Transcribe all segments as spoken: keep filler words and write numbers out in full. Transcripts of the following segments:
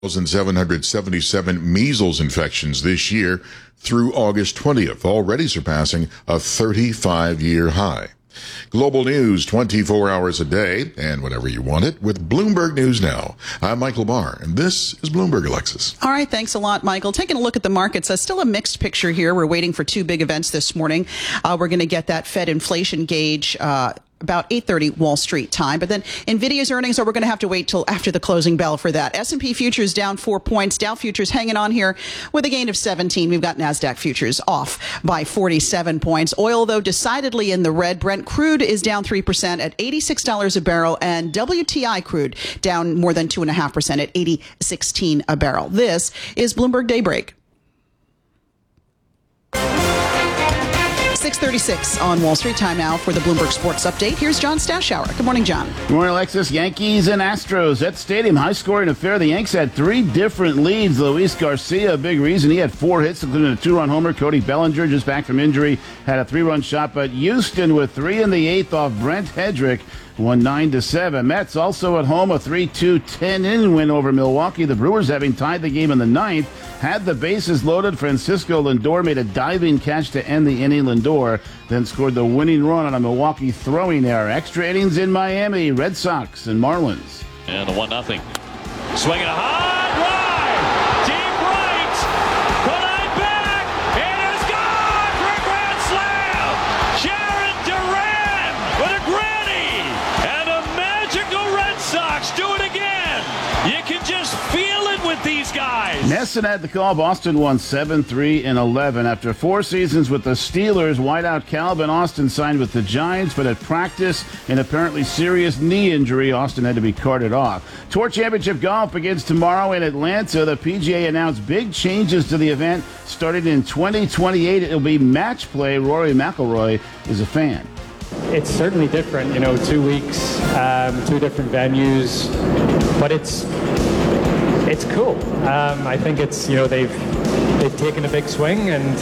seven hundred seventy-seven measles infections this year through August twentieth, already surpassing a thirty-five-year high. Global news twenty-four hours a day and whenever you want it with Bloomberg News Now. I'm Michael Barr, and this is Bloomberg, Alexis. All right, thanks a lot, Michael. Taking a look at the markets, uh, still a mixed picture here. We're waiting for two big events this morning. Uh, we're going to get that Fed inflation gauge uh about eight thirty Wall Street time. But then NVIDIA's earnings, are we're going to have to wait till after the closing bell for that. S and P futures down four points. Dow futures hanging on here with a gain of seventeen. We've got NASDAQ futures off by forty-seven points. Oil, though, decidedly in the red. Brent crude is down three percent at eighty-six dollars a barrel, and W T I crude down more than two point five percent at eighty sixteen a barrel. This is Bloomberg Daybreak. six thirty-six on Wall Street. Time now for the Bloomberg Sports Update. Here's John Stashower. Good morning, John. Good morning, Alexis. Yankees and Astros at Stadium. High-scoring affair. The Yanks had three different leads. Luis Garcia, a big reason. He had four hits, including a two-run homer. Cody Bellinger, just back from injury, had a three-run shot. But Houston, with three in the eighth off Brent Hedrick, won nine to seven. Mets also at home, a three two ten-inning win over Milwaukee. The Brewers, having tied the game in the ninth, had the bases loaded. Francisco Lindor made a diving catch to end the inning. Lindor then scored the winning run on a Milwaukee throwing error. Extra innings in Miami, Red Sox and Marlins. And the one nothing. Swinging a hard drive. Deep right. Line back. It is gone for a grand slam. Sharon Duran with a granny. And the magical Red Sox do it again. You can just feel it with these guys. Nesson had the call. Boston won seven three and eleven. After four seasons with the Steelers, wideout Calvin Austin signed with the Giants, but at practice, an apparently serious knee injury. Austin had to be carted off. Tour Championship Golf begins tomorrow in Atlanta. The P G A announced big changes to the event. Starting in twenty twenty-eight, it'll be match play. Rory McIlroy is a fan. It's certainly different, you know, two weeks, um, two different venues, but it's it's cool. Um, I think it's, you know, they've they've taken a big swing, and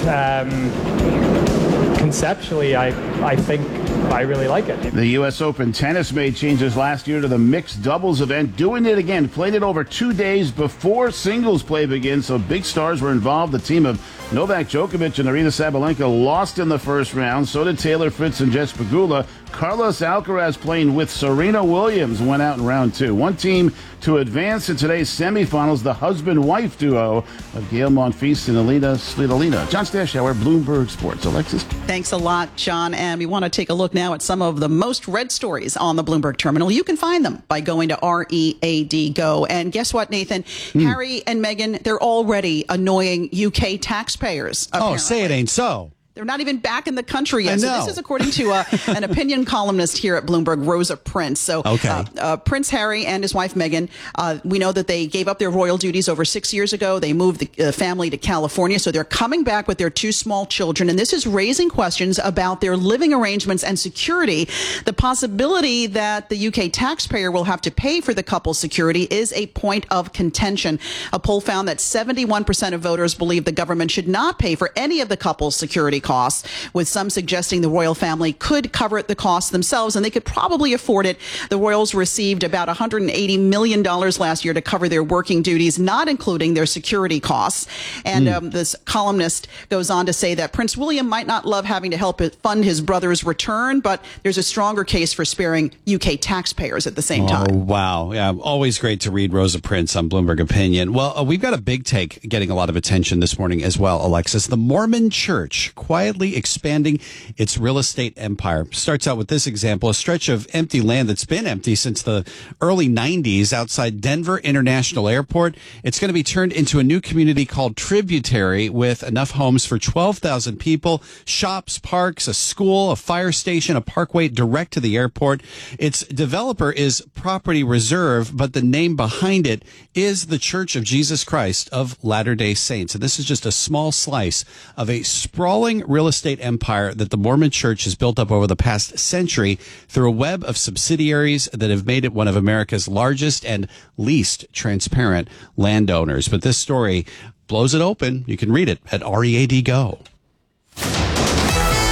um, conceptually, I I think I really like it. The U S Open tennis made changes last year to the mixed doubles event, doing it again. Played it over two days before singles play begins, so big stars were involved. The team of Novak Djokovic and Aryna Sabalenka lost in the first round. So did Taylor Fritz and Jess Pegula. Carlos Alcaraz, playing with Serena Williams, went out in round two. One team to advance in today's semifinals, the husband-wife duo of Gail Monfils and Alina Svitolina. John Stashower, Bloomberg Sports. Alexis? Thanks a lot, John. And we want to take a look now at some of the most read stories on the Bloomberg terminal. You can find them by going to R E A D Go. And guess what, Nathan? Mm. Harry and Meghan, they're already annoying U K taxpayers. Apparently. Oh, say it ain't so. They're not even back in the country yet. So this is according to uh, an opinion columnist here at Bloomberg, Rosa Prince. So okay. uh, uh, Prince Harry and his wife Meghan, uh, we know that they gave up their royal duties over six years ago. They moved the uh, family to California. So they're coming back with their two small children. And this is raising questions about their living arrangements and security. The possibility that the U K taxpayer will have to pay for the couple's security is a point of contention. A poll found that seventy-one percent of voters believe the government should not pay for any of the couple's security costs, with some suggesting the royal family could cover the costs themselves, and they could probably afford it. The royals received about one hundred eighty million dollars last year to cover their working duties, not including their security costs. And mm. um, this columnist goes on to say that Prince William might not love having to help fund his brother's return, but there's a stronger case for sparing U K taxpayers at the same time. Oh, wow. Yeah, always great to read Rosa Prince on Bloomberg Opinion. Well, uh, we've got a big take getting a lot of attention this morning as well, Alexis. The Mormon Church quietly expanding its real estate empire. Starts out with this example, a stretch of empty land that's been empty since the early nineties outside Denver International Airport. It's going to be turned into a new community called Tributary, with enough homes for twelve thousand people, shops, parks, a school, a fire station, a parkway direct to the airport. Its developer is Property Reserve, but the name behind it is the Church of Jesus Christ of Latter-day Saints. And this is just a small slice of a sprawling real estate empire that the Mormon Church has built up over the past century through a web of subsidiaries that have made it one of America's largest and least transparent landowners. But this story blows it open. You can read it at R E A D Go.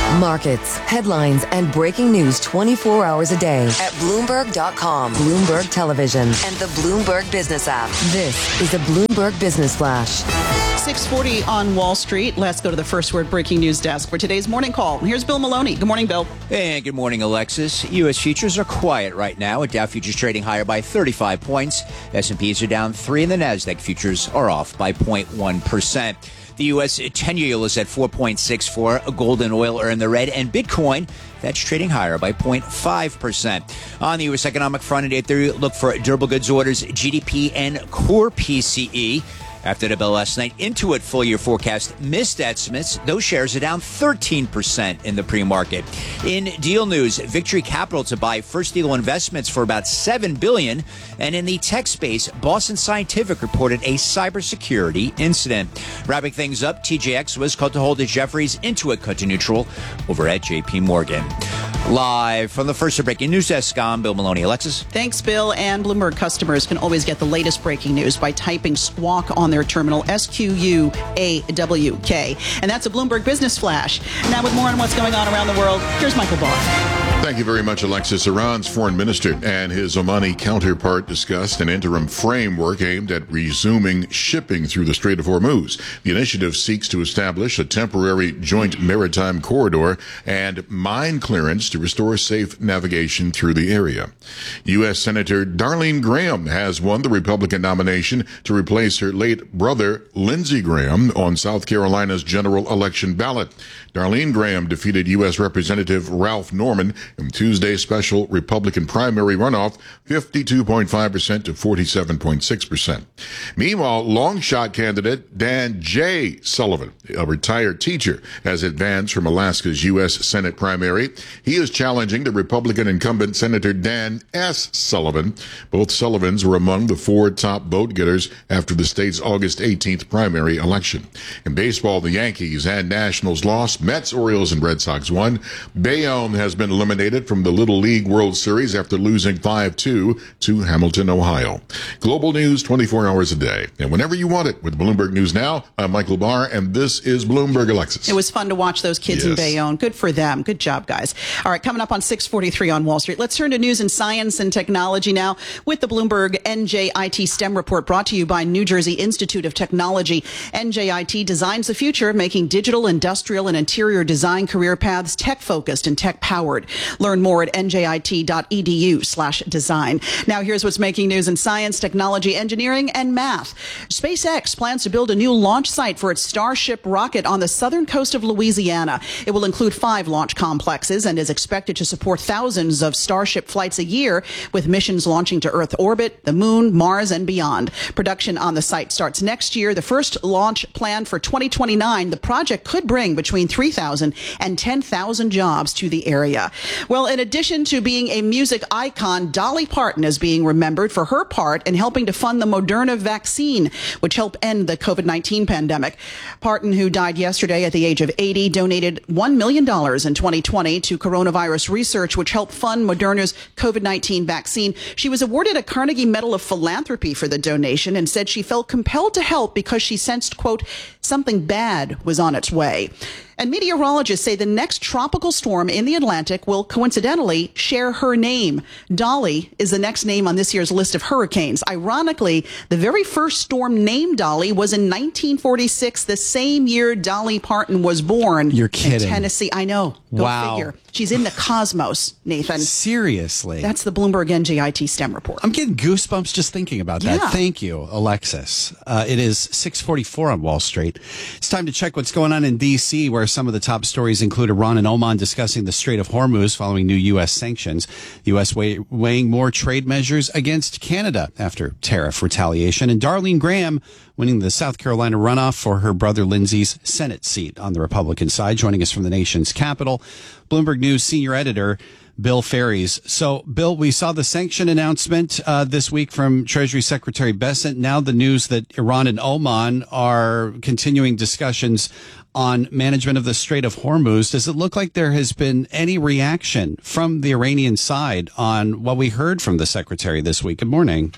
Markets, headlines, and breaking news twenty-four hours a day at Bloomberg dot com, Bloomberg Television, and the Bloomberg Business app. This is a Bloomberg Business Flash. six forty on Wall Street. Let's go to the First Word breaking news desk for today's morning call. Here's Bill Maloney. Good morning, Bill. And good morning, Alexis. U S futures are quiet right now, with Dow futures trading higher by thirty-five points. S and P's are down three, and the Nasdaq futures are off by zero point one percent. The U S ten-year yield is at four point six four. Gold and oil are in the red, and Bitcoin, that's trading higher by zero point five percent. On the U S economic front, at eight thirty, look for durable goods orders, G D P, and core P C E. After the bell last night, Intuit full-year forecast missed estimates. Those shares are down thirteen percent in the pre-market. In deal news, Victory Capital to buy First Eagle Investments for about seven billion dollars. And in the tech space, Boston Scientific reported a cybersecurity incident. Wrapping things up, T J X was called to hold at Jefferies, Intuit cut to neutral over at J P Morgan. Live from the First Breaking News Desk, I'm Bill Maloney. Alexis? Thanks, Bill. And Bloomberg customers can always get the latest breaking news by typing squawk on their terminal, S Q U A W K. And that's a Bloomberg Business Flash. Now with more on what's going on around the world, here's Michael Barr. Thank you very much, Alexis. Iran's foreign minister and his Omani counterpart discussed an interim framework aimed at resuming shipping through the Strait of Hormuz. The initiative seeks to establish a temporary joint maritime corridor and mine clearance to restore safe navigation through the area. U S. Senator Darlene Graham has won the Republican nomination to replace her late brother, Lindsey Graham, on South Carolina's general election ballot. Darlene Graham defeated U S. Representative Ralph Norman in Tuesday's special Republican primary runoff, fifty-two point five percent to forty-seven point six percent. Meanwhile, long shot candidate Dan J. Sullivan, a retired teacher, has advanced from Alaska's U S. Senate primary. He is challenging the Republican incumbent Senator Dan S. Sullivan. Both Sullivans were among the four top vote getters after the state's August eighteenth primary election. In baseball, the Yankees and Nationals lost. Mets, Orioles, and Red Sox won. Bayonne has been eliminated from the Little League World Series after losing five two to Hamilton, Ohio. Global news twenty-four hours a day. And whenever you want it with Bloomberg News Now, I'm Michael Barr, and this is Bloomberg Alexis. It was fun to watch those kids yes. in Bayonne. Good for them. Good job, guys. All right, coming up on six forty-three on Wall Street. Let's turn to news and science and technology now with the Bloomberg N J I T STEM report brought to you by New Jersey Institute of Technology. N J I T designs the future, making digital, industrial, and interior design career paths tech-focused and tech-powered. Learn more at N J I T dot E D U slash design. Now here's what's making news in science, technology, engineering, and math. SpaceX plans to build a new launch site for its Starship rocket on the southern coast of Louisiana. It will include five launch complexes and is expected to support thousands of Starship flights a year, with missions launching to Earth orbit, the moon, Mars, and beyond. Production on the site starts next year. The first launch planned for twenty twenty-nine. The project could bring between three thousand and ten thousand jobs to the area. Well, in addition to being a music icon, Dolly Parton is being remembered for her part in helping to fund the Moderna vaccine, which helped end the COVID nineteen pandemic. Parton, who died yesterday at the age of eighty, donated one million dollars in twenty twenty to coronavirus research, which helped fund Moderna's COVID nineteen vaccine. She was awarded a Carnegie Medal of Philanthropy for the donation and said she felt compelled to help because she sensed, quote, something bad was on its way. And meteorologists say the next tropical storm in the Atlantic will coincidentally share her name. Dolly is the next name on this year's list of hurricanes. Ironically, the very first storm named Dolly was in nineteen forty-six, the same year Dolly Parton was born. You're kidding. In Tennessee. I know. Go wow. figure. She's in the cosmos, Nathan. Seriously. That's the Bloomberg N J I T STEM report. I'm getting goosebumps just thinking about that. Yeah. Thank you, Alexis. Uh, it is six forty-four on Wall Street. It's time to check what's going on in D C, where some of the top stories include Iran and Oman discussing the Strait of Hormuz following new U S sanctions. The U S weigh, weighing more trade measures against Canada after tariff retaliation. And Darlene Graham winning the South Carolina runoff for her brother Lindsey's Senate seat on the Republican side. Joining us from the nation's capital, Bloomberg News senior editor Bill Ferries. So, Bill, we saw the sanction announcement uh, this week from Treasury Secretary Bessent. Now the news that Iran and Oman are continuing discussions on management of the Strait of Hormuz. Does it look like there has been any reaction from the Iranian side on what we heard from the Secretary this week? Good morning.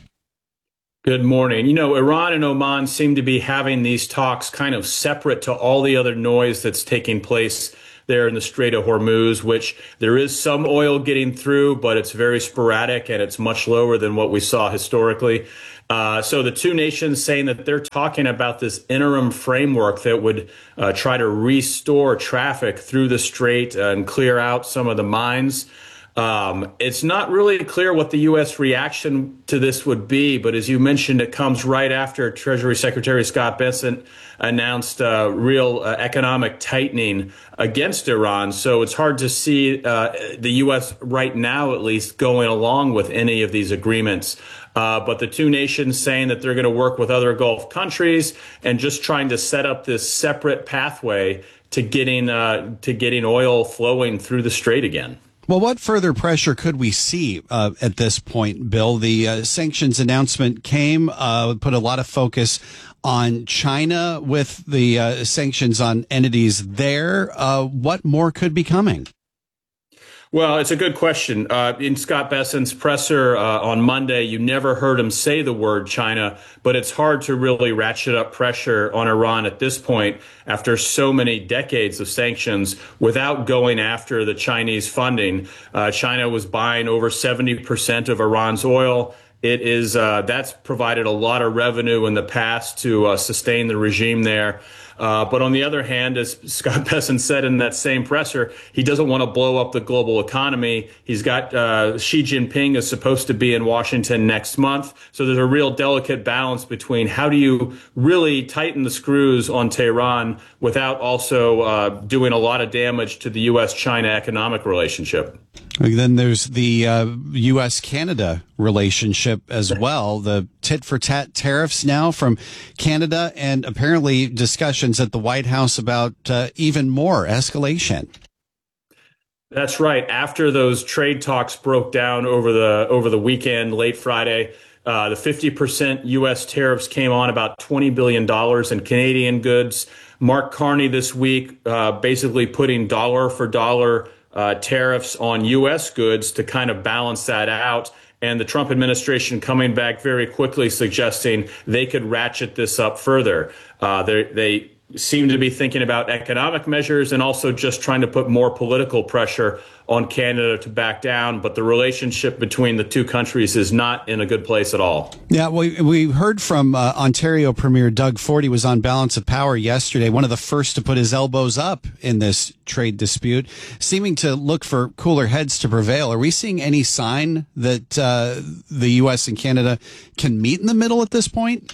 Good morning. You know, Iran and Oman seem to be having these talks kind of separate to all the other noise that's taking place there in the Strait of Hormuz, which there is some oil getting through, but it's very sporadic and it's much lower than what we saw historically. Uh, so the two nations saying that they're talking about this interim framework that would uh, try to restore traffic through the strait and clear out some of the mines. Um, it's not really clear what the U S reaction to this would be, but as you mentioned, it comes right after Treasury Secretary Scott Bessent announced uh, real uh, economic tightening against Iran. So it's hard to see uh, the U S right now, at least, going along with any of these agreements. Uh, but the two nations saying that they're going to work with other Gulf countries and just trying to set up this separate pathway to getting uh, to getting oil flowing through the strait again. Well, what further pressure could we see uh, at this point, Bill? The uh, sanctions announcement came, uh, put a lot of focus on China with the uh, sanctions on entities there. Uh, what more could be coming? Well, it's a good question. Uh, in Scott Bessent's presser uh, on Monday, you never heard him say the word China, but it's hard to really ratchet up pressure on Iran at this point after so many decades of sanctions without going after the Chinese funding. Uh, China was buying over seventy percent of Iran's oil. It is uh, that's provided a lot of revenue in the past to uh, sustain the regime there. Uh, but on the other hand, as Scott Bessent said in that same presser, he doesn't want to blow up the global economy. He's got uh, Xi Jinping is supposed to be in Washington next month. So there's a real delicate balance between how do you really tighten the screws on Tehran without also uh, doing a lot of damage to the U S China economic relationship. Then there's the uh, U S Canada relationship as well. The tit for tat tariffs now from Canada, and apparently discussions at the White House about uh, even more escalation. That's right. After those trade talks broke down over the over the weekend, late Friday, uh, the fifty percent U S tariffs came on about twenty billion dollars in Canadian goods. Mark Carney this week uh, basically putting dollar for dollar Uh, tariffs on U S goods to kind of balance that out. And the Trump administration coming back very quickly suggesting they could ratchet this up further. Uh, they seem to be thinking about economic measures and also just trying to put more political pressure on Canada to back down. But the relationship between the two countries is not in a good place at all. Yeah, we we heard from uh, Ontario Premier Doug Ford. He was on Balance of Power yesterday, one of the first to put his elbows up in this trade dispute, seeming to look for cooler heads to prevail. Are we seeing any sign that uh, the U S and Canada can meet in the middle at this point?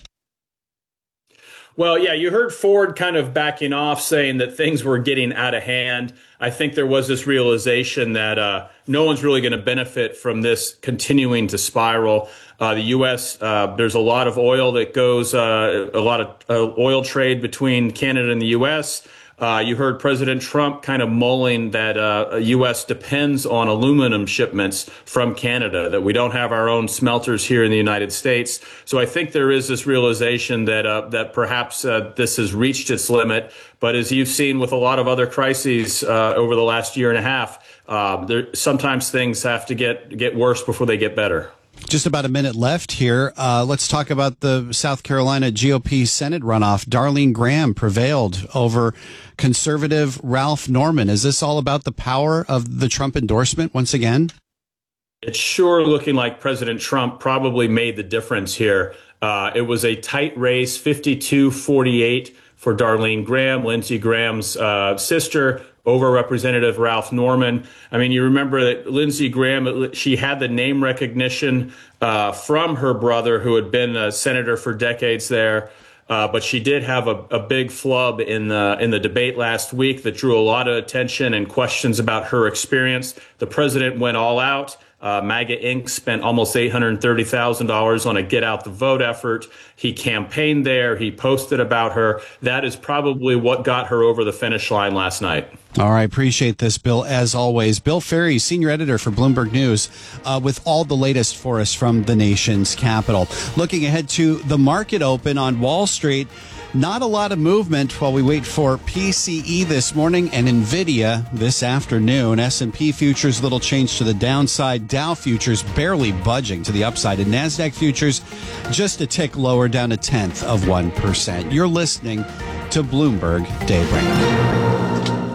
Well, yeah, you heard Ford kind of backing off, saying that things were getting out of hand. I think there was this realization that uh, no one's really going to benefit from this continuing to spiral. Uh, the U S, uh, there's a lot of oil that goes, uh, a lot of uh, oil trade between Canada and the U S. Uh, you heard President Trump kind of mulling that uh, U S depends on aluminum shipments from Canada, that we don't have our own smelters here in the United States. So I think there is this realization that uh, that perhaps uh, this has reached its limit. But as you've seen with a lot of other crises uh, over the last year and a half, uh, there, sometimes things have to get, get worse before they get better. Just about a minute left here. Uh, let's talk about the South Carolina G O P Senate runoff. Darlene Graham prevailed over conservative Ralph Norman. Is this all about the power of the Trump endorsement once again? It's sure looking like President Trump probably made the difference here. Uh, it was a tight race, fifty-two forty-eight for Darlene Graham, Lindsey Graham's uh, sister, over Representative Ralph Norman. I mean, you remember that Lindsey Graham, she had the name recognition uh, from her brother, who had been a senator for decades there. Uh, but she did have a, a big flub in the in the debate last week that drew a lot of attention and questions about her experience. The president went all out. Uh, MAGA Incorporated spent almost eight hundred thirty thousand dollars on a get out the vote effort. He campaigned there. He posted about her. That is probably what got her over the finish line last night. All right. Appreciate this, Bill, as always. Bill Ferry, senior editor for Bloomberg News, uh, with all the latest for us from the nation's capital. Looking ahead to the market open on Wall Street. Not a lot of movement while we wait for P C E this morning and NVIDIA this afternoon. S and P futures, little change to the downside. Dow futures barely budging to the upside. And NASDAQ futures just a tick lower, down a tenth of one percent. You're listening to Bloomberg Daybreak.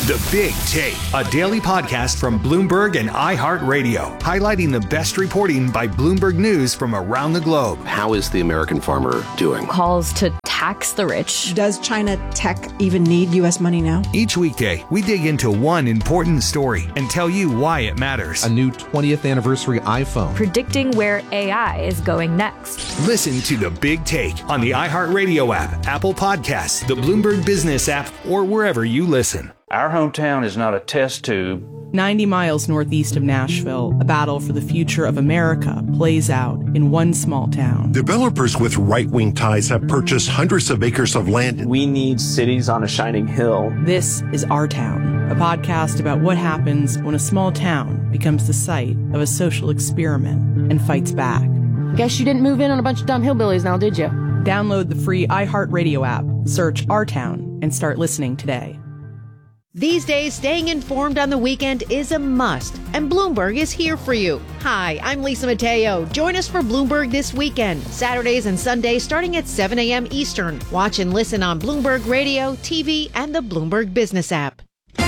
The Big Take, a daily podcast from Bloomberg and iHeartRadio, highlighting the best reporting by Bloomberg News from around the globe. How is the American farmer doing? Calls to tax the rich. Does China tech even need U S money now? Each weekday, we dig into one important story and tell you why it matters. A new twentieth anniversary iPhone. Predicting where A I is going next. Listen to The Big Take on the iHeartRadio app, Apple Podcasts, the Bloomberg Business app, or wherever you listen. Our hometown is not a test tube. ninety miles northeast of Nashville, a battle for the future of America plays out in one small town. Developers with right-wing ties have purchased hundreds of acres of land. We need cities on a shining hill. This is Our Town, a podcast about what happens when a small town becomes the site of a social experiment and fights back. Guess you didn't move in on a bunch of dumb hillbillies now, did you? Download the free iHeartRadio app, search Our Town, and start listening today. These days, staying informed on the weekend is a must, and Bloomberg is here for you. Hi, I'm Lisa Mateo. Join us for Bloomberg This Weekend, Saturdays and Sundays starting at seven a.m. Eastern. Watch and listen on Bloomberg Radio, T V, and the Bloomberg Business app.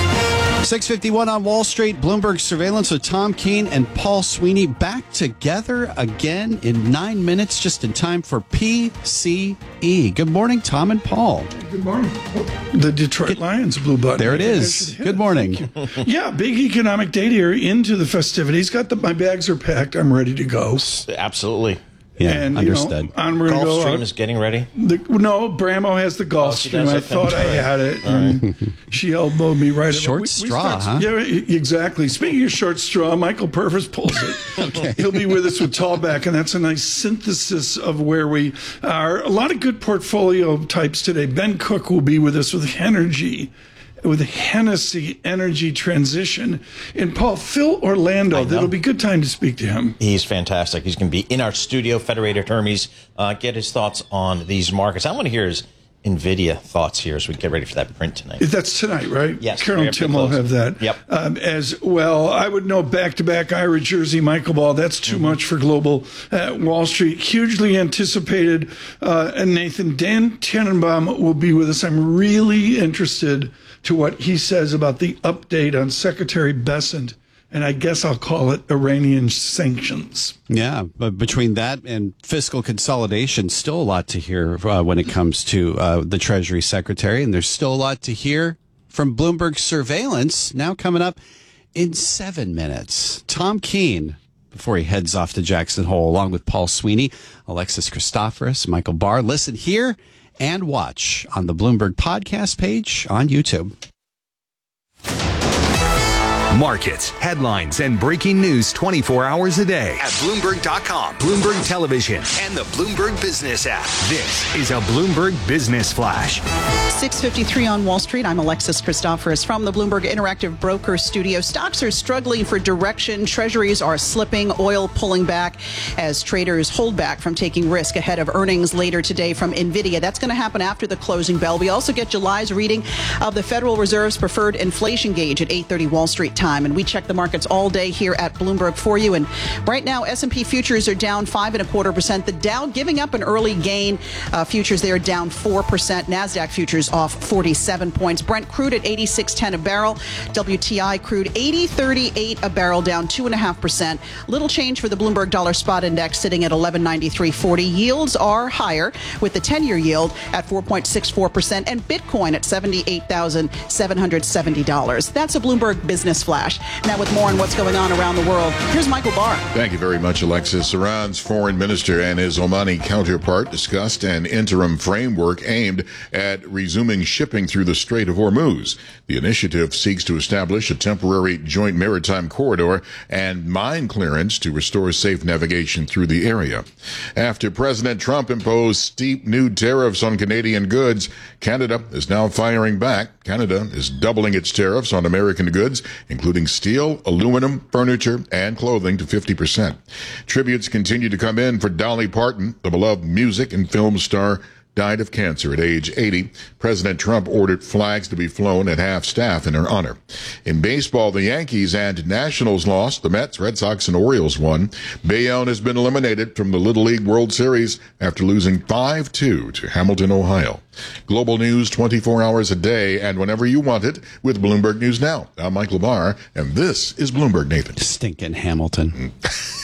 six fifty-one on Wall Street, Bloomberg Surveillance with Tom Keene and Paul Sweeney back together again in nine minutes, just in time for P C E. Good morning, Tom and Paul. Good morning. The Detroit Lions blue button. There it is. Good morning. Yeah, big economic data here into the festivities. Got the my bags are packed. I'm ready to go. Absolutely. Yeah, and, understood. You know, I'm ready to go Gulfstream out. is getting ready? The, no, Bramo has the Gulfstream. Oh, I thought I had it. And she elbowed me right Short we, straw, we start, huh? Yeah, exactly. Speaking of short straw, Michael Purvis pulls it. Okay. He'll be with us with Tallback, and that's a nice synthesis of where we are. A lot of good portfolio types today. Ben Cook will be with us with Energy. With Hennessy Energy Transition. And Paul, Phil Orlando, that'll be a good time to speak to him. He's fantastic. He's going to be in our studio, Federated Hermes, uh, get his thoughts on these markets. I want to hear his NVIDIA thoughts here as we get ready for that print tonight. That's tonight, right? Yes. Carol and Tim will have that. Yep. Um, as well, I would know back-to-back Ira Jersey, Michael Ball. That's too mm-hmm. much for global uh, Wall Street. Hugely anticipated. Uh, and Nathan, Dan Tannenbaum will be with us. I'm really interested to what he says about the update on Secretary Bessent, and I guess I'll call it Iranian sanctions. Yeah, but between that and fiscal consolidation, still a lot to hear uh, when it comes to uh, the Treasury Secretary, and there's still a lot to hear from Bloomberg Surveillance, now coming up in seven minutes. Tom Keene, before he heads off to Jackson Hole, along with Paul Sweeney, Alexis Christoforous, Michael Barr. Listen here and watch on the Bloomberg podcast page on YouTube. Markets, headlines, and breaking news twenty-four hours a day at Bloomberg dot com, Bloomberg Television, and the Bloomberg Business app. This is a Bloomberg Business Flash. six fifty-three on Wall Street. I'm Alexis Christoforous from the Bloomberg Interactive Broker Studio. Stocks are struggling for direction. Treasuries are slipping, oil pulling back as traders hold back from taking risk ahead of earnings later today from NVIDIA. That's going to happen after the closing bell. We also get July's reading of the Federal Reserve's preferred inflation gauge at eight thirty Wall Street time. And we check the markets all day here at Bloomberg for you. And right now, S and P futures are down five and a quarter percent. The Dow giving up an early gain. Uh, futures there down four percent. NASDAQ futures off forty-seven points. Brent crude at eighty-six ten a barrel. W T I crude eighty thirty-eight a barrel, down two and a half percent. Little change for the Bloomberg Dollar Spot Index sitting at eleven ninety-three forty. Yields are higher with the ten-year yield at four point six four percent and Bitcoin at seventy-eight thousand seven hundred seventy dollars. That's a Bloomberg Business Flash. Now with more on what's going on around the world, here's Michael Barr. Thank you very much, Alexis. Iran's foreign minister and his Omani counterpart discussed an interim framework aimed at resuming shipping through the Strait of Hormuz. The initiative seeks to establish a temporary joint maritime corridor and mine clearance to restore safe navigation through the area. After President Trump imposed steep new tariffs on Canadian goods, Canada is now firing back. Canada is doubling its tariffs on American goods, including steel, aluminum, furniture, and clothing to fifty percent. Tributes continue to come in for Dolly Parton, the beloved music and film star died of cancer at age eighty. President Trump ordered flags to be flown at half-staff in her honor. In baseball, the Yankees and Nationals lost. The Mets, Red Sox, and Orioles won. Bayonne has been eliminated from the Little League World Series after losing five two to Hamilton, Ohio. Global news twenty-four hours a day and whenever you want it with Bloomberg News Now. I'm Mike LaBar, and this is Bloomberg Nathan. Stinking Hamilton.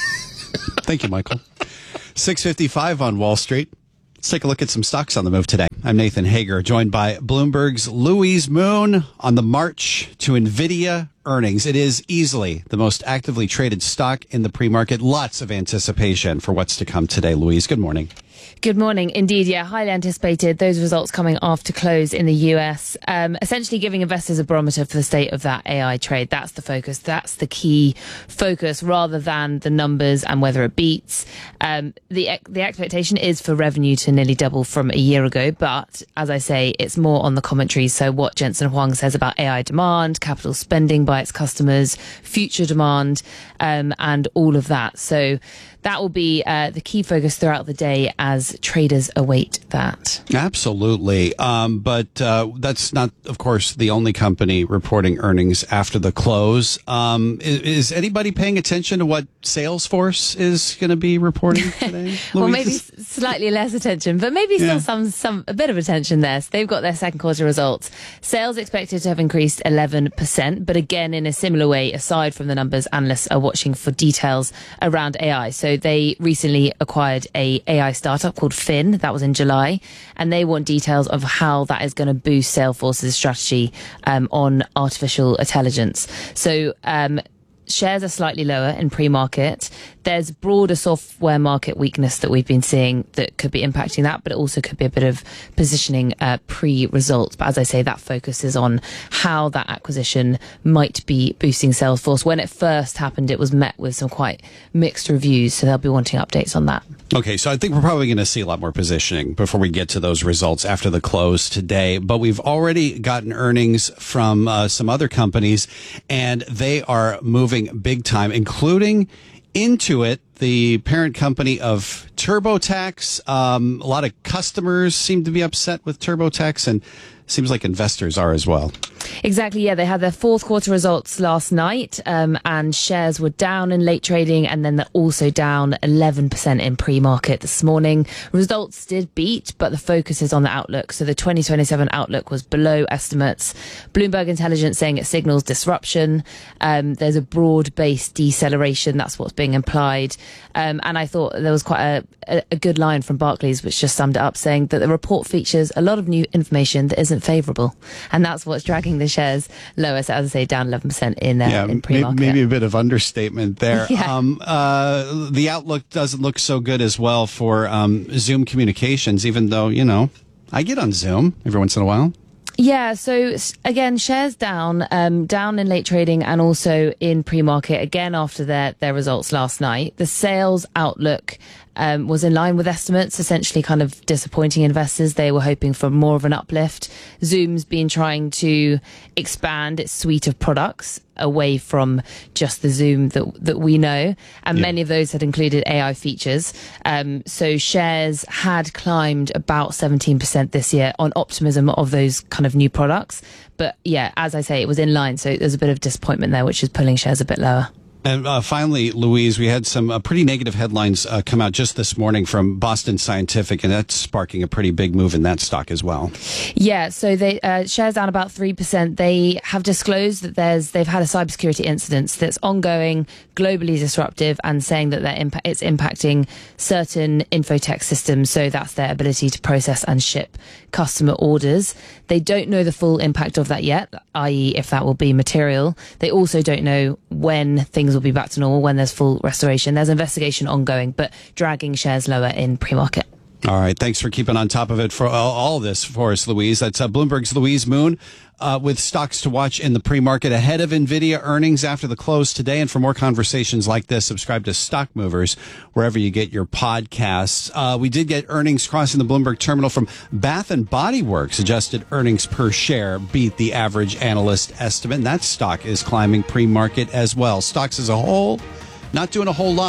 Thank you, Michael. six fifty-five on Wall Street. Let's take a look at some stocks on the move today. I'm Nathan Hager, joined by Bloomberg's Louise Moon on the march to NVIDIA earnings. It is easily the most actively traded stock in the pre-market. Lots of anticipation for what's to come today. Louise, good morning. Good morning. Indeed, yeah, highly anticipated. Those results coming after close in the U S, um, essentially giving investors a barometer for the state of that A I trade. That's the focus. That's the key focus rather than the numbers and whether it beats. Um, the the expectation is for revenue to nearly double from a year ago. But as I say, it's more on the commentary. So what Jensen Huang says about A I demand, capital spending by its customers, future demand, um, and all of that. So that will be uh, the key focus throughout the day as traders await that. Absolutely. Um, but uh, that's not, of course, the only company reporting earnings after the close. Um, is, is anybody paying attention to what Salesforce is going to be reporting today? Well, maybe s- slightly less attention, but maybe still yeah. some, some a bit of attention there. So they've got their second quarter results. Sales expected to have increased eleven percent, but again, in a similar way, aside from the numbers, analysts are watching for details around A I. So they recently acquired a AI startup called Fin. That was in July, and they want details of how that is going to boost Salesforce's strategy um, on artificial intelligence. So um, shares are slightly lower in pre-market. There's broader software market weakness that we've been seeing that could be impacting that, but it also could be a bit of positioning uh, pre-results. But as I say, that focuses on how that acquisition might be boosting Salesforce. When it first happened, it was met with some quite mixed reviews, so they'll be wanting updates on that. Okay, so I think we're probably going to see a lot more positioning before we get to those results after the close today. But we've already gotten earnings from uh, some other companies, and they are moving big time, including Intuit, the parent company of TurboTax. Um, a lot of customers seem to be upset with TurboTax, and seems like investors are as well. Exactly, yeah. They had their fourth quarter results last night, um, and shares were down in late trading, and then they're also down eleven percent in pre-market this morning. Results did beat, but the focus is on the outlook. So the twenty twenty-seven outlook was below estimates. Bloomberg Intelligence saying it signals disruption. Um, there's a broad-based deceleration. That's what's being implied. Um, and I thought there was quite a, a, a good line from Barclays, which just summed it up, saying that the report features a lot of new information that isn't favourable. And that's what's dragging the shares lower. So as I say, down eleven percent in, uh, yeah, in pre-market. Maybe a bit of understatement there. Yeah. Um, uh, the outlook doesn't look so good as well for um, Zoom Communications, even though, you know, I get on Zoom every once in a while. Yeah, so again, shares down, um, down in late trading and also in pre-market, again after their, their results last night. The sales outlook um, was in line with estimates, essentially kind of disappointing investors. They were hoping for more of an uplift. Zoom's been trying to expand its suite of products away from just the Zoom that that we know, and yeah. many of those had included A I features. Um, so shares had climbed about seventeen percent this year on optimism of those kind of new products. But yeah, as I say, it was in line, so there's a bit of disappointment there, which is pulling shares a bit lower. And uh, finally, Louise, we had some uh, pretty negative headlines uh, come out just this morning from Boston Scientific, and that's sparking a pretty big move in that stock as well. Yeah, so they uh, shares down about three percent. They have disclosed that there's they've had a cybersecurity incident that's ongoing, globally disruptive, and saying that they're impa- it's impacting certain infotech systems. So that's their ability to process and ship customer orders. They don't know the full impact of that yet, that is if that will be material. They also don't know when things will be back to normal, when there's full restoration. There's investigation ongoing, but dragging shares lower in pre-market. All right. Thanks for keeping on top of it for all, all this for us, Louise. That's uh, Bloomberg's Louise Moon uh, with stocks to watch in the pre-market ahead of NVIDIA earnings after the close today. And for more conversations like this, subscribe to Stock Movers wherever you get your podcasts. Uh, we did get earnings crossing the Bloomberg terminal from Bath and Body Works. Adjusted earnings per share beat the average analyst estimate. And that stock is climbing pre-market as well. Stocks as a whole, not doing a whole lot.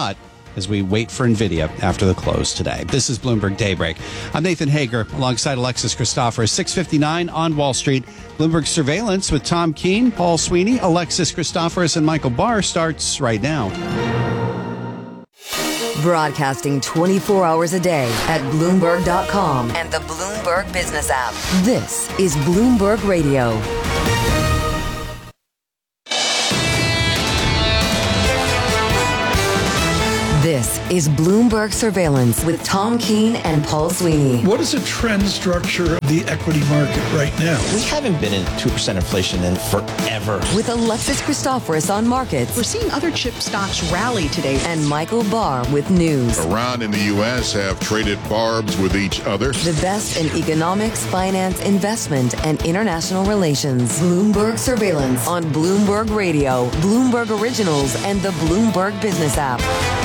as we wait for NVIDIA after the close today. This is Bloomberg Daybreak. I'm Nathan Hager alongside Alexis Christoforous. six fifty-nine on Wall Street. Bloomberg Surveillance with Tom Keene, Paul Sweeney, Alexis Christoforous, and Michael Barr starts right now. Broadcasting twenty-four hours a day at Bloomberg dot com and the Bloomberg Business app. This is Bloomberg Radio. This is Bloomberg Surveillance with Tom Keene and Paul Sweeney. What is the trend structure of the equity market right now? We haven't been in two percent inflation in forever. With Alexis Christoforous on markets. We're seeing other chip stocks rally today. And Michael Barr with news. Iran and the U S have traded barbs with each other. The best in economics, finance, investment, and international relations. Bloomberg Surveillance on Bloomberg Radio, Bloomberg Originals, and the Bloomberg Business app.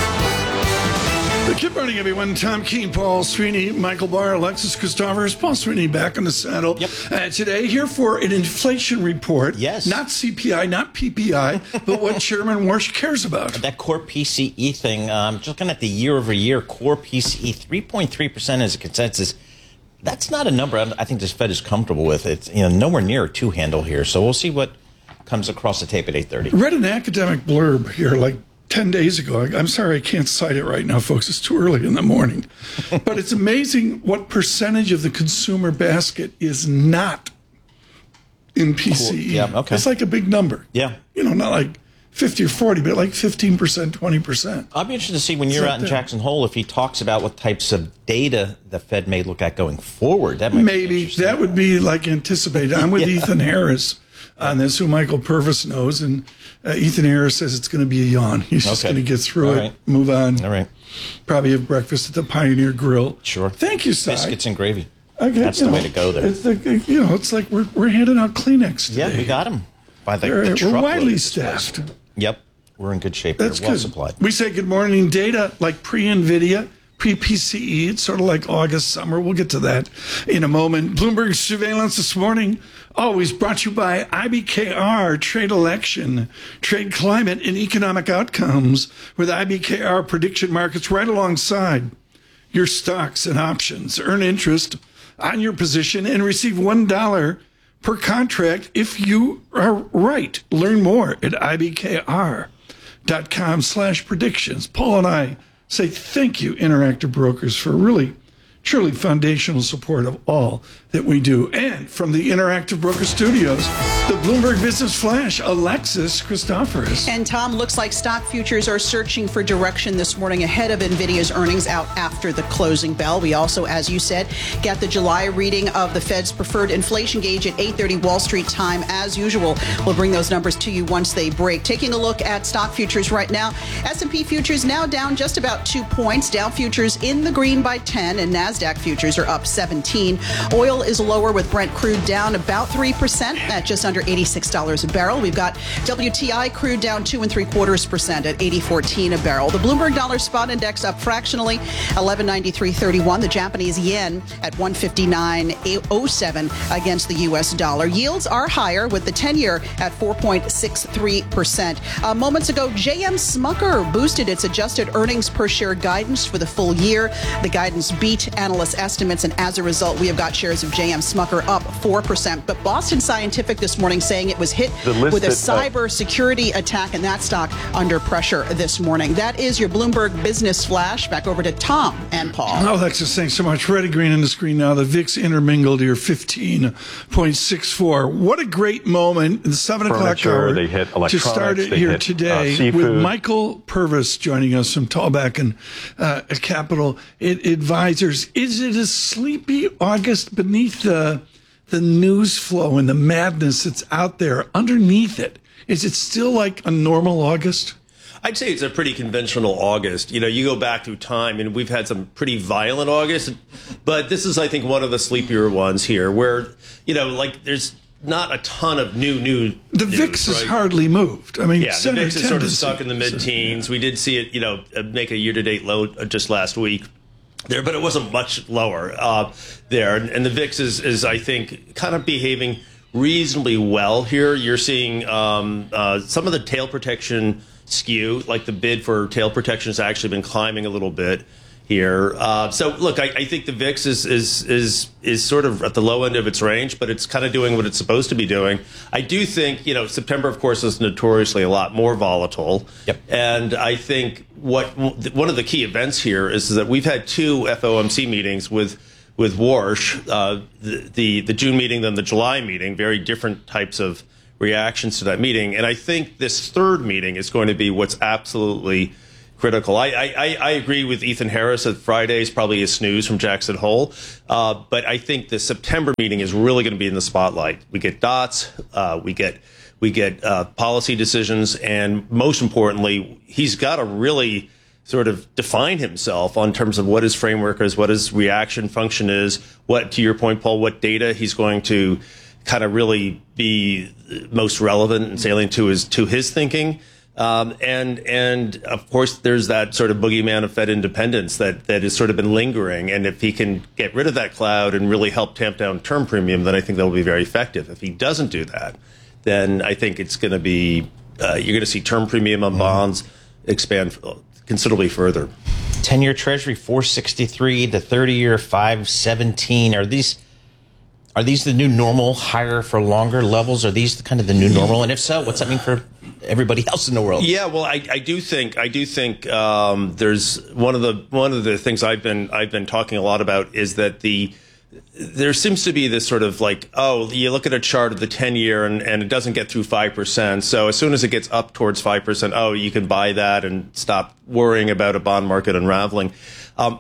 Good morning, everyone. Tom Keene, Paul Sweeney, Michael Barr, Alexis Christoforous. Paul Sweeney back on the saddle. Yep. Uh, today, here for an inflation report. Yes. Not C P I, not P P I, but what Chairman Warsh cares about. That core P C E thing, um, just looking at the year-over-year core P C E, three point three percent as a consensus. That's not a number I think this Fed is comfortable with. It's you know nowhere near a two-handle here. So we'll see what comes across the tape at eight thirty. Read an academic blurb here, like ten days ago. I'm sorry I can't cite it right now, folks. It's too early in the morning. But it's amazing what percentage of the consumer basket is not in P C E. Cool. Yeah, okay. It's like a big number. Yeah. You know, not like fifty or forty, but like fifteen percent, twenty percent. I'll be interested to see when you're out in Jackson Hole if he talks about what types of data the Fed may look at going forward. That might Maybe. That would be like anticipated. I'm with yeah. Ethan Harris on this, who Michael Purvis knows, and uh, Ethan Harris says it's going to be a yawn. He's just okay. going to get through All it, right. move on. All right. Probably have breakfast at the Pioneer Grill. Sure. Thank you, Si. Biscuits and gravy. Okay, That's the know, way to go there. It's the, you know, it's like we're we're handing out Kleenex today. Yeah, we got them by the, We're, the we're truckload widely this place. staffed. Yep, we're in good shape. That's We're well good. supplied. We say good morning data like pre-NVIDIA, pre-P C E. It's sort of like August, summer. We'll get to that in a moment. Bloomberg Surveillance this morning, always brought to you by I B K R, Trade Election, Trade Climate, and Economic Outcomes, with I B K R prediction markets right alongside your stocks and options. Earn interest on your position and receive one dollar per contract if you are right. Learn more at I B K R dot com slash predictions. Paul and I say thank you, Interactive Brokers, for really, truly foundational support of all that we do. And from the Interactive Broker Studios, the Bloomberg Business Flash, Alexis Christoforous. And Tom, looks like stock futures are searching for direction this morning ahead of NVIDIA's earnings out after the closing bell. We also, as you said, get the July reading of the Fed's preferred inflation gauge at eight thirty Wall Street time. As usual, we'll bring those numbers to you once they break. Taking a look at stock futures right now, S and P futures now down just about two points. Dow futures in the green by ten, and NASDAQ futures are up seventeen. Oil is lower, with Brent crude down about three percent at just under eighty-six dollars a barrel. We've got W T I crude down two and three quarters percent at eighty fourteen a barrel. The Bloomberg Dollar Spot Index up fractionally, eleven ninety-three thirty-one. The Japanese yen at one fifty-nine oh seven against the U S dollar. Yields are higher, with the ten-year at four point six three percent. Uh, moments ago, J M Smucker boosted its adjusted earnings per share guidance for the full year. The guidance beat analyst estimates, and as a result, we have got shares of J M Smucker up four percent. But Boston Scientific this morning saying it was hit with a cyber security attack, and that stock under pressure this morning. That is your Bloomberg Business Flash. Back over to Tom and Paul. Alexis, thanks so much. Red and green on the screen now. The V I X intermingled here, fifteen point six four. What a great moment in the seven o'clock hour they hit to start it here hit, today uh, with Michael Purvis joining us from Tallback and uh, Capital Advisors. Is it a sleepy August beneath the the news flow and the madness that's out there? Underneath it, is it still like a normal August? I'd say it's a pretty conventional August. You know, you go back through time, and we've had some pretty violent August, but this is, I think, one of the sleepier ones here, where, you know, like there's not a ton of new new. The news, V I X right? has hardly moved. I mean, yeah, the V I X is sort of stuck in the mid-teens. We did see it, you know, make a year-to-date low just last week there, but it wasn't much lower uh, there. And, and the V I X is, is, I think, kind of behaving reasonably well here. You're seeing um, uh, some of the tail protection skew. Like the bid for tail protection has actually been climbing a little bit here. Uh, so look, I, I think the V I X is, is is is sort of at the low end of its range, but it's kind of doing what it's supposed to be doing. I do think, you know, September, of course, is notoriously a lot more volatile. Yep. And I think what one of the key events here is that we've had two F O M C meetings with with Warsh, uh, the, the the June meeting, then the July meeting, very different types of reactions to that meeting. And I think this third meeting is going to be what's absolutely critical. I, I, I agree with Ethan Harris that Friday is probably a snooze from Jackson Hole, uh, but I think the September meeting is really going to be in the spotlight. We get dots, uh, we get we get uh, policy decisions, and most importantly, he's got to really sort of define himself on terms of what his framework is, what his reaction function is, what, to your point, Paul, what data he's going to kind of really be most relevant and salient to his to his thinking. Um, and, and of course, there's that sort of boogeyman of Fed independence that, that has sort of been lingering. And if he can get rid of that cloud and really help tamp down term premium, then I think that will be very effective. If he doesn't do that, then I think it's going to be, uh, you're going to see term premium on bonds expand considerably further. ten-year Treasury four sixty-three, the thirty-year five seventeen. Are these are these the new normal, higher for longer levels? Are these the kind of the new normal? And if so, what's that mean for everybody else in the world? Yeah, well, I, I do think I do think um, there's one of the one of the things I've been I've been talking a lot about is that the there seems to be this sort of like, oh, you look at a chart of the ten year and, and it doesn't get through five percent. So as soon as it gets up towards five percent, oh, you can buy that and stop worrying about a bond market unraveling. Um,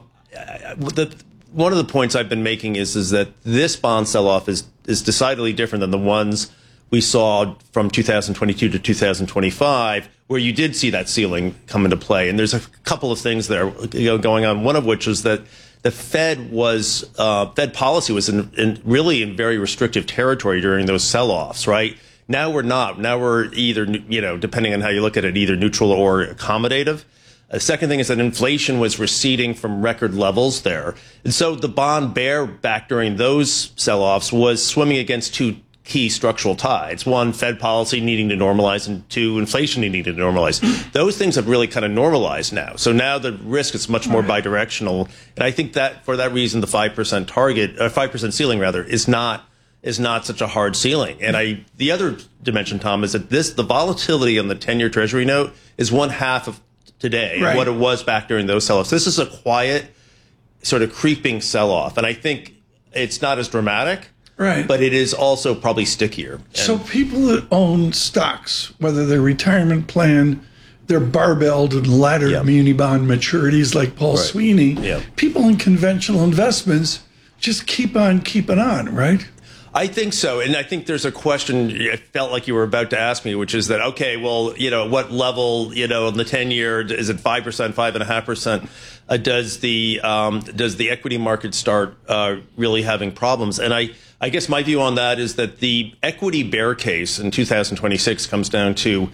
the One of the points I've been making is is that this bond sell-off is is decidedly different than the ones we saw from two thousand twenty-two to two thousand twenty-five, where you did see that ceiling come into play. And there's a couple of things there, you know, going on. One of which is that the Fed was uh, Fed policy was in, in really in very restrictive territory during those sell-offs, right? Now we're not. Now we're either, you know, depending on how you look at it, either neutral or accommodative. The second thing is that inflation was receding from record levels there. And so the bond bear back during those sell-offs was swimming against two key structural tides. One, Fed policy needing to normalize, and two, inflation needing to normalize. Those things have really kind of normalized now. So now the risk is much more bidirectional. And I think that for that reason, the five percent target, or five percent ceiling rather, is not is not such a hard ceiling. And I, the other dimension, Tom, is that this, the volatility on the ten-year Treasury note is one half of today, right, what it was back during those sell-offs. This is a quiet, sort of creeping sell-off. And I think it's not as dramatic, right, but it is also probably stickier. And so people that own stocks, whether they're retirement plan, they're barbelled and laddered yep. muni bond maturities like Paul right. Sweeney, yep. people in conventional investments just keep on keeping on, right? I think so. And I think there's a question it felt like you were about to ask me, which is that, okay, well, you know, what level, you know, in the ten year, is it five percent, five point five percent? Uh, does the um, does the equity market start uh, really having problems? And I, I guess my view on that is that the equity bear case in two thousand twenty-six comes down to,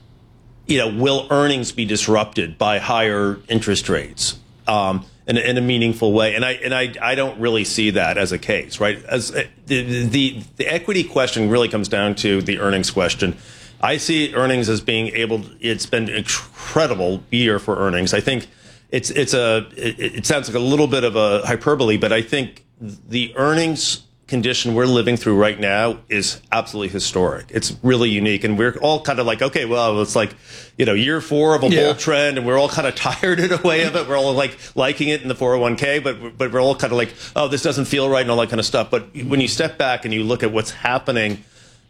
you know, will earnings be disrupted by higher interest rates? Um, In a, in a meaningful way, and I and I I don't really see that as a case, right? As uh, the, the the equity question really comes down to the earnings question. I see earnings as being able. It's been an incredible year for earnings. I think it's it's a it, it sounds like a little bit of a hyperbole, but I think the earnings condition we're living through right now is absolutely historic. It's really unique, and we're all kind of like, okay, well, it's like, you know, year four of a yeah. bull trend, and we're all kind of tired in a way of it. We're all like liking it in the four oh one k, but but we're all kind of like, oh, this doesn't feel right and all that kind of stuff. But when you step back and you look at what's happening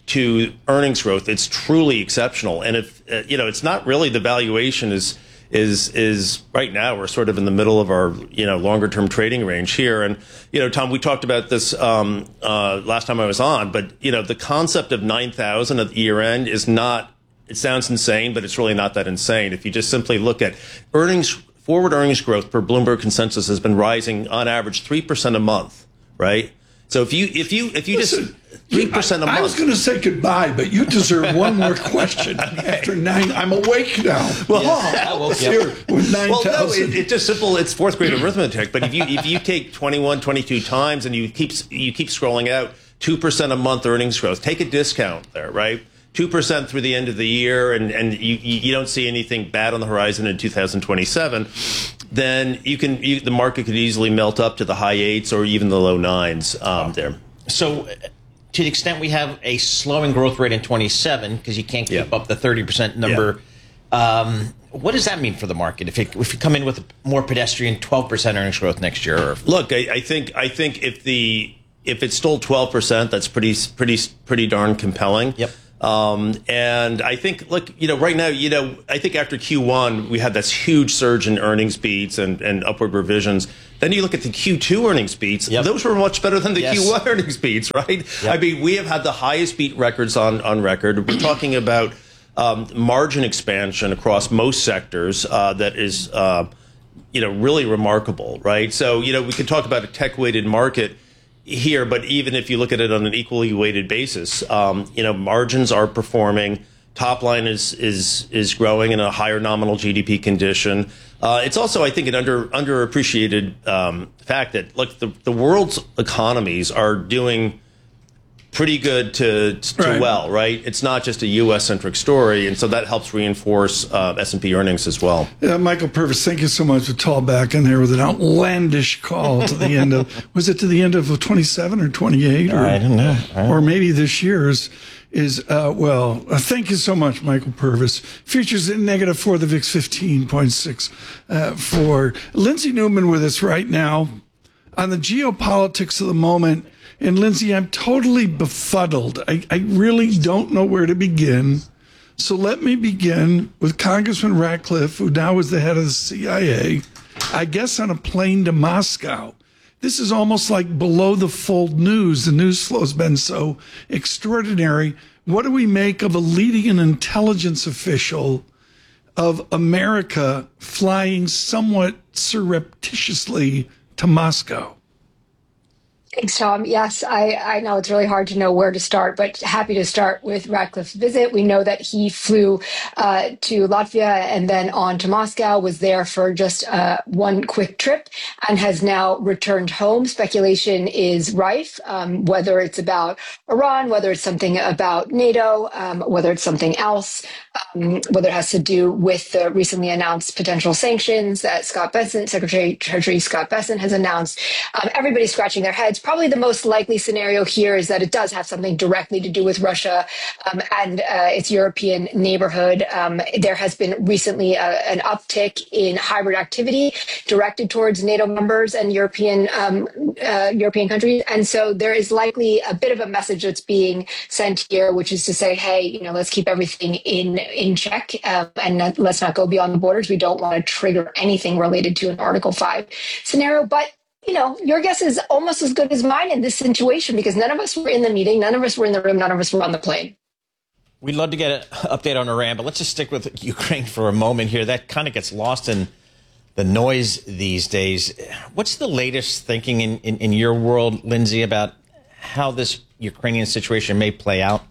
to earnings growth, it's truly exceptional. And if uh, you know, it's not really the valuation is. is is right now we're sort of in the middle of our, you know, longer term trading range here. And, you know, Tom, we talked about this um, uh, last time I was on, but, you know, the concept of nine thousand at the year end is not, it sounds insane, but it's really not that insane. If you just simply look at earnings, forward earnings growth per Bloomberg consensus has been rising on average three percent a month, right? So if you if you if you Listen, just three percent a month. I was going to say goodbye, but you deserve one more question after nine. I'm awake now. Well, yeah. oh, here with nine well, no, it, it's just simple. It's fourth grade arithmetic. But if you if you take twenty-one, twenty-two times and you keep you keep scrolling out two percent a month earnings growth, take a discount there, right? two percent through the end of the year, and, and you, you don't see anything bad on the horizon in two thousand twenty-seven, then you can you, the market could easily melt up to the high eights or even the low nines um, there. So to the extent we have a slowing growth rate in twenty-seven, because you can't keep yeah. up the thirty percent number, yeah. um, what does that mean for the market if it, if you come in with a more pedestrian twelve percent earnings growth next year? Or Look, I, I think I think if the if it's still twelve percent, that's pretty pretty pretty darn compelling. Yep. Um, and I think, look, you know, right now, you know, I think after Q one, we had this huge surge in earnings beats and, and upward revisions. Then you look at the Q two earnings beats. Yep. Those were much better than the yes. Q one earnings beats, right? Yep. I mean, we have had the highest beat records on, on record. We're talking about um, margin expansion across most sectors uh, that is, uh, you know, really remarkable, right? So, you know, we could talk about a tech-weighted market here, but even if you look at it on an equally weighted basis, um, you know, margins are performing. Top line is is is growing in a higher nominal G D P condition. Uh, it's also, I think, an under underappreciated um, fact that, look, the, the world's economies are doing pretty good to, to right. well, right? It's not just a U S-centric story, and so that helps reinforce uh, S and P earnings as well. Yeah, Michael Purvis, thank you so much for tall back in there with an outlandish call to the end of, was it to the end of twenty-seven or twenty-eight? Or, I don't know. I don't or maybe this year's is, uh, well, uh, thank you so much, Michael Purvis. Futures in negative for the V I X fifteen point six uh, for Lindsay Newman with us right now on the geopolitics of the moment. And Lindsay, I'm totally befuddled. I, I really don't know where to begin. So let me begin with Congressman Ratcliffe, who now is the head of the C I A, I guess on a plane to Moscow. This is almost like below the fold news. The news flow has been so extraordinary. What do we make of a leading an intelligence official of America flying somewhat surreptitiously to Moscow? Thanks, Tom. Yes, I, I know it's really hard to know where to start, but happy to start with Ratcliffe's visit. We know that he flew uh, to Latvia and then on to Moscow, was there for just uh, one quick trip, and has now returned home. Speculation is rife, um, whether it's about Iran, whether it's something about NATO, um, whether it's something else, um, whether it has to do with the recently announced potential sanctions that Scott Bessent, Secretary Treasury Scott Bessent has announced. Um, everybody's scratching their heads. Probably the most likely scenario here is that it does have something directly to do with Russia um, and uh, its European neighborhood. Um, there has been recently a, an uptick in hybrid activity directed towards NATO members and European um, uh, European countries, and so there is likely a bit of a message that's being sent here, which is to say, hey, you know, let's keep everything in in check um, and not, let's not go beyond the borders. We don't want to trigger anything related to an Article five scenario, but you know, your guess is almost as good as mine in this situation because none of us were in the meeting, none of us were in the room, none of us were on the plane. We'd love to get an update on Iran, but let's just stick with Ukraine for a moment here. That kind of gets lost in the noise these days. What's the latest thinking in, in, in your world, Lindsay, about how this Ukrainian situation may play out?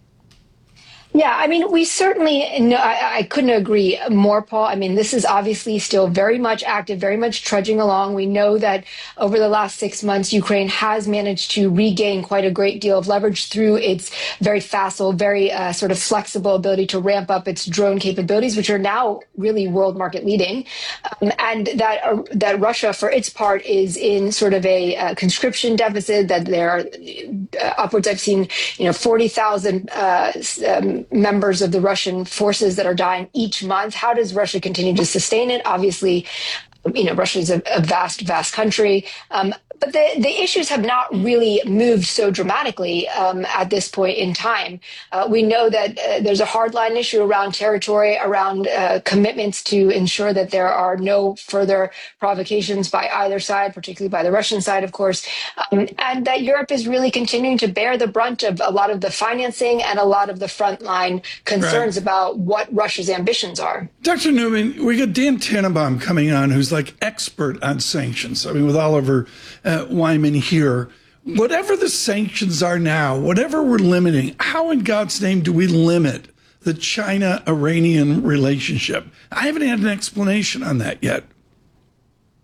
Yeah, I mean, we certainly, no, I, I couldn't agree more, Paul. I mean, this is obviously still very much active, very much trudging along. We know that over the last six months, Ukraine has managed to regain quite a great deal of leverage through its very facile, very uh, sort of flexible ability to ramp up its drone capabilities, which are now really world market leading. Um, and that uh, that Russia, for its part, is in sort of a uh, conscription deficit, that there are uh, upwards, I've seen, you know, forty thousand uh, um, members of the Russian forces that are dying each month. How does Russia continue to sustain it? Obviously, you know, Russia is a, a vast, vast country. Um, But the, the issues have not really moved so dramatically um, at this point in time. Uh, we know that uh, there's a hardline issue around territory, around uh, commitments to ensure that there are no further provocations by either side, particularly by the Russian side, of course, um, and that Europe is really continuing to bear the brunt of a lot of the financing and a lot of the frontline concerns right. about what Russia's ambitions are. Doctor Newman, we got Dan Tannenbaum coming on, who's like expert on sanctions. I mean, with Oliver Uh, Wyman here, whatever the sanctions are now, whatever we're limiting, how in God's name do we limit the China-Iranian relationship? I haven't had an explanation on that yet.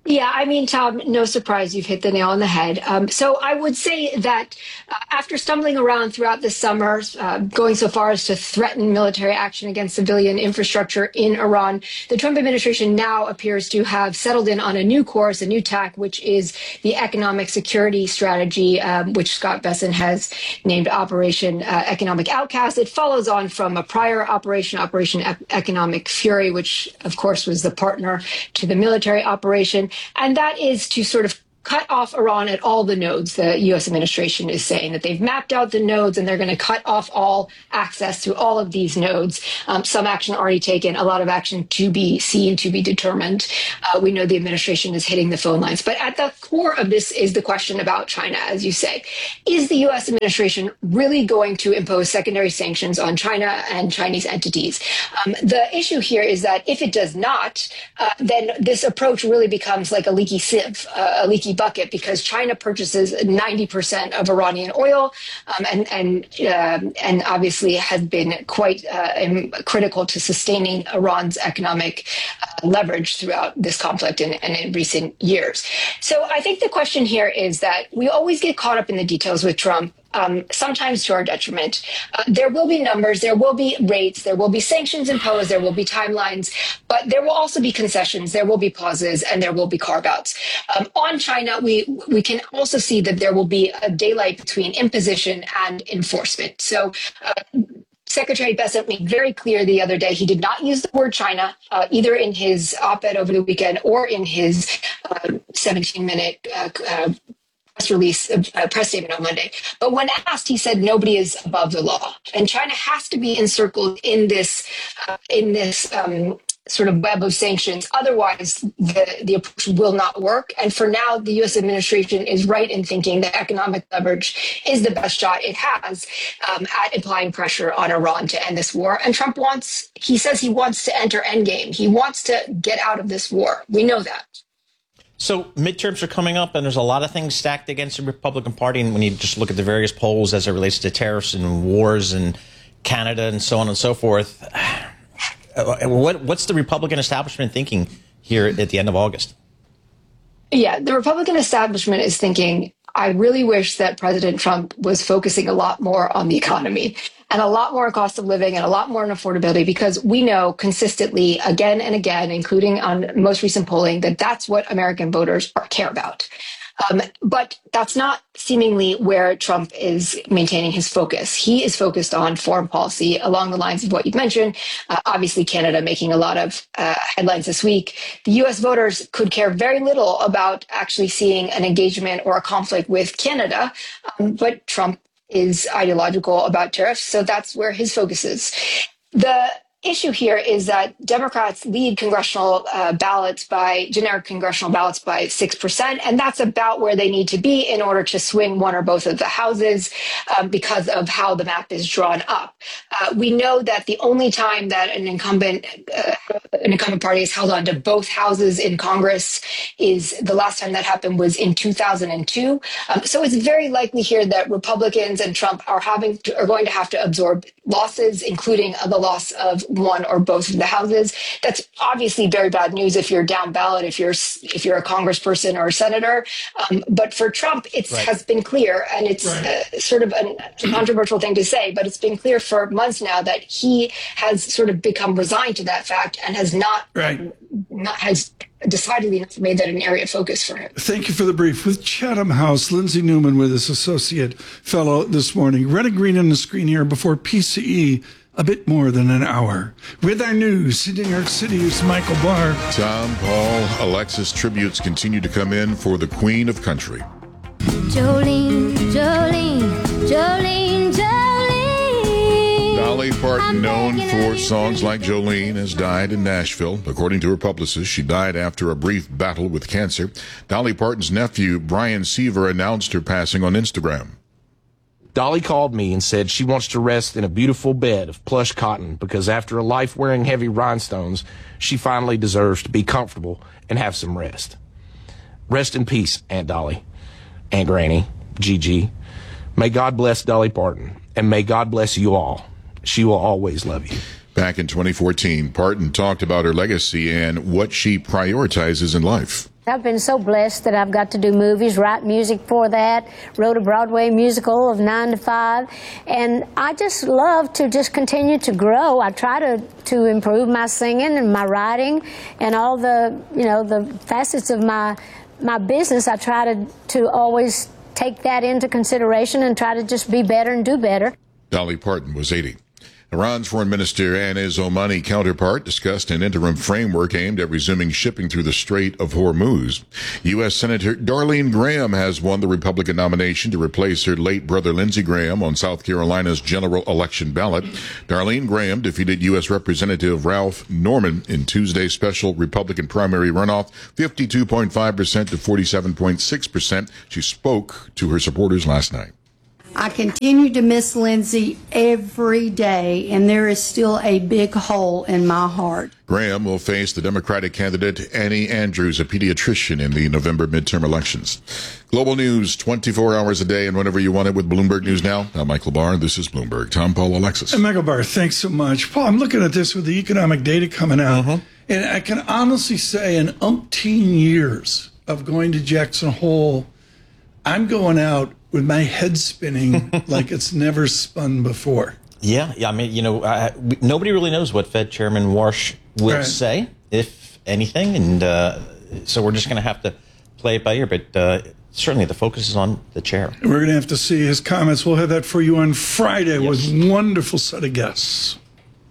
Yeah, I mean, Tom, no surprise, you've hit the nail on the head. Um, so I would say that uh, after stumbling around throughout the summer, uh, going so far as to threaten military action against civilian infrastructure in Iran, the Trump administration now appears to have settled in on a new course, a new tack, which is the economic security strategy, um, which Scott Bessent has named Operation uh, Economic Outcast. It follows on from a prior operation, Operation e- Economic Fury, which, of course, was the partner to the military operation. And that is to sort of cut off Iran at all the nodes. The U S administration is saying that they've mapped out the nodes and they're going to cut off all access to all of these nodes. Um, some action already taken, a lot of action to be seen, to be determined. Uh, we know the administration is hitting the phone lines. But at the core of this is the question about China, as you say. Is the U S administration really going to impose secondary sanctions on China and Chinese entities? Um, the issue here is that if it does not, uh, then this approach really becomes like a leaky sieve, uh, a leaky bucket, because China purchases ninety percent of Iranian oil, um, and and uh, and obviously has been quite uh, critical to sustaining Iran's economic uh, leverage throughout this conflict and, and in recent years. So I think the question here is that we always get caught up in the details with Trump. Um, sometimes to our detriment. Uh, there will be numbers, there will be rates, there will be sanctions imposed, there will be timelines, but there will also be concessions, there will be pauses, and there will be carve-outs. Um, on China, we we can also see that there will be a daylight between imposition and enforcement. So uh, Secretary Bessent made very clear the other day he did not use the word China, uh, either in his op-ed over the weekend or in his seventeen-minute uh, uh, press release, uh, press statement on Monday. But when asked, he said nobody is above the law, and China has to be encircled in this uh, in this um, sort of web of sanctions. Otherwise, the the approach will not work. And for now, the U S administration is right in thinking that economic leverage is the best shot it has um, at applying pressure on Iran to end this war. And Trump wants, he says he wants to enter endgame. He wants to get out of this war. We know that. So midterms are coming up, and there's a lot of things stacked against the Republican Party. And when you just look at the various polls as it relates to tariffs and wars and Canada and so on and so forth, what, what's the Republican establishment thinking here at the end of August? Yeah, the Republican establishment is thinking, I really wish that President Trump was focusing a lot more on the economy and a lot more on cost of living and a lot more on affordability, because we know consistently again and again, including on most recent polling, that that's what American voters care about. Um, but that's not seemingly where Trump is maintaining his focus. He is focused on foreign policy along the lines of what you've mentioned. Uh, obviously, Canada making a lot of uh, headlines this week. The U S voters could care very little about actually seeing an engagement or a conflict with Canada, um, but Trump is ideological about tariffs, so that's where his focus is. The issue here is that Democrats lead congressional uh, ballots by generic congressional ballots by six percent. And that's about where they need to be in order to swing one or both of the houses um, because of how the map is drawn up. Uh, we know that the only time that an incumbent, uh, an incumbent party has held on to both houses in Congress is the last time that happened was in two thousand two. Um, so it's very likely here that Republicans and Trump are having to, are going to have to absorb losses, including uh, the loss of one or both of the houses. That's obviously very bad news if you're down ballot, if you're if you're a congressperson or a senator. Um, but for Trump, it right. has been clear, and it's right. uh, sort of a controversial thing to say, but it's been clear for months now that he has sort of become resigned to that fact and has not, right. not has decidedly not made that an area of focus for him. Thank you for the brief. With Chatham House, Lindsay Newman with his associate fellow this morning. Red and green on the screen here before P C E. A bit more than an hour. With our news, in New York City's Michael Barr. Tom, Paul, Alexis tributes continue to come in for the Queen of Country. Jolene, Jolene, Jolene, Jolene. Dolly Parton, known for songs like Jolene, has died in Nashville. According to her publicist, she died after a brief battle with cancer. Dolly Parton's nephew, Brian Seaver, announced her passing on Instagram. Dolly called me and said she wants to rest in a beautiful bed of plush cotton because after a life wearing heavy rhinestones, she finally deserves to be comfortable and have some rest. Rest in peace, Aunt Dolly, Aunt Granny, Gigi. May God bless Dolly Parton, and may God bless you all. She will always love you. Back in twenty fourteen, Parton talked about her legacy and what she prioritizes in life. I've been so blessed that I've got to do movies, write music for that, wrote a Broadway musical of nine to five, and I just love to just continue to grow. I try to, to improve my singing and my writing and all the, you know, the facets of my my business. I try to, to always take that into consideration and try to just be better and do better. Dolly Parton was eighty. Iran's Foreign Minister and his Omani counterpart discussed an interim framework aimed at resuming shipping through the Strait of Hormuz. U S. Senator Darlene Graham has won the Republican nomination to replace her late brother Lindsey Graham on South Carolina's general election ballot. Darlene Graham defeated U S. Representative Ralph Norman in Tuesday's special Republican primary runoff, fifty-two point five percent to forty-seven point six percent. She spoke to her supporters last night. I continue to miss Lindsay every day, and there is still a big hole in my heart. Graham will face the Democratic candidate Annie Andrews, a pediatrician, in the November midterm elections. Global news twenty-four hours a day and whenever you want it with Bloomberg News Now. I'm Michael Barr. This is Bloomberg. Tom, Paul, Alexis. And Michael Barr, thanks so much. Paul, I'm looking at this with the economic data coming out, uh-huh. and I can honestly say in umpteen years of going to Jackson Hole, I'm going out with my head spinning like it's never spun before. Yeah, yeah. I mean, you know, I, nobody really knows what Fed Chairman Warsh will right. say, if anything, and uh, so we're just going to have to play it by ear. But uh, certainly, the focus is on the chair. We're going to have to see his comments. We'll have that for you on Friday yes. with a wonderful set of guests.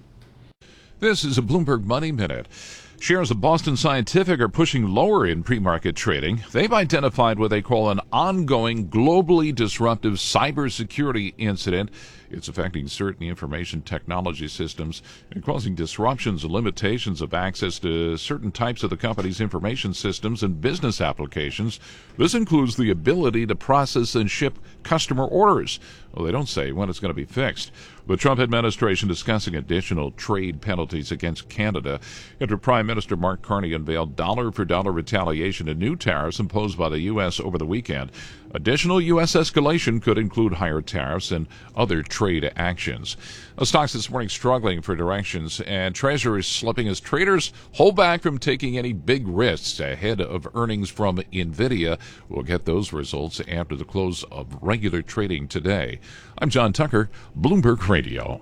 This is a Bloomberg Money Minute. Shares of Boston Scientific are pushing lower in pre-market trading. They've identified what they call an ongoing, globally disruptive cybersecurity incident. It's affecting certain information technology systems and causing disruptions and limitations of access to certain types of the company's information systems and business applications. This includes the ability to process and ship customer orders. Well, they don't say when it's going to be fixed. The Trump administration discussing additional trade penalties against Canada after Prime Minister Mark Carney unveiled dollar-for-dollar retaliation and new tariffs imposed by the U S over the weekend. Additional U S escalation could include higher tariffs and other trade actions. The stocks this morning struggling for directions, and Treasuries slipping as traders hold back from taking any big risks ahead of earnings from NVIDIA. We'll get those results after the close of regular trading today. I'm John Tucker, Bloomberg Radio.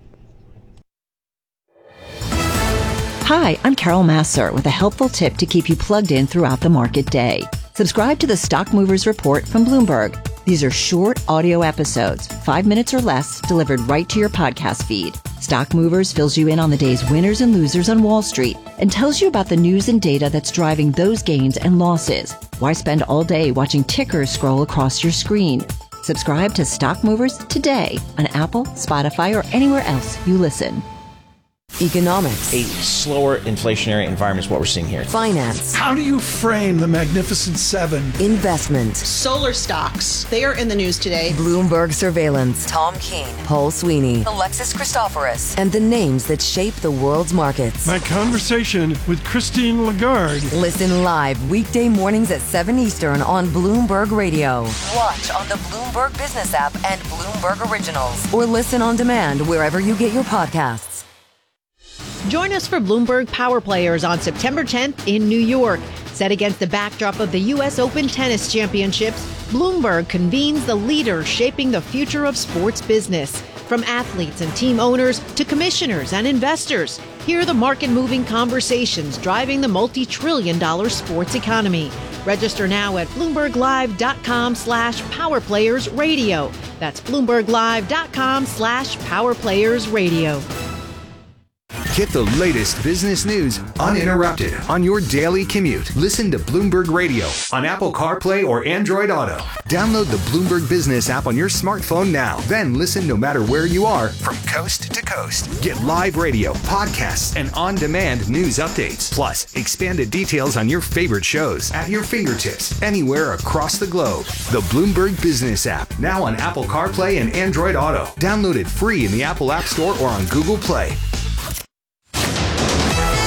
Hi, I'm Carol Massar with a helpful tip to keep you plugged in throughout the market day. Subscribe to the Stock Movers Report from Bloomberg. These are short audio episodes, five minutes or less, delivered right to your podcast feed. Stock Movers fills you in on the day's winners and losers on Wall Street and tells you about the news and data that's driving those gains and losses. Why spend all day watching tickers scroll across your screen? Subscribe to Stock Movers today on Apple, Spotify, or anywhere else you listen. Economics. A slower inflationary environment is what we're seeing here. Finance. How do you frame the Magnificent Seven? Investment. Solar stocks. They are in the news today. Bloomberg Surveillance. Tom Keene. Paul Sweeney. Alexis Christoforous. And the names that shape the world's markets. My conversation with Christine Lagarde. Listen live weekday mornings at seven Eastern on Bloomberg Radio. Watch on the Bloomberg Business app and Bloomberg Originals. Or listen on demand wherever you get your podcasts. Join us for Bloomberg Power Players on September tenth in New York. Set against the backdrop of the U S Open Tennis Championships, Bloomberg convenes the leaders shaping the future of sports business. From athletes and team owners to commissioners and investors, hear the market-moving conversations driving the multi-trillion dollar sports economy. Register now at BloombergLive.com slash PowerPlayersRadio. That's BloombergLive.com slash PowerPlayersRadio. Get the latest business news uninterrupted on your daily commute. Listen to Bloomberg Radio on Apple CarPlay or Android Auto. Download the Bloomberg Business app on your smartphone now. Then listen no matter where you are from coast to coast. Get live radio, podcasts, and on-demand news updates. Plus, expanded details on your favorite shows at your fingertips anywhere across the globe. The Bloomberg Business app, now on Apple CarPlay and Android Auto. Download it free in the Apple App Store or on Google Play.